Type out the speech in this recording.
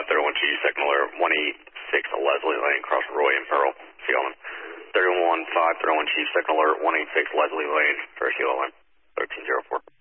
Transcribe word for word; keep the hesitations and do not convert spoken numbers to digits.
five, thirty-one Chief, second alert, one eighty-six Leslie Lane, cross Roy and Pearl, C L M. thirty-one five, thirty-one Chief, second alert, one eighty-six Leslie Lane, first C L M, thirteen oh four.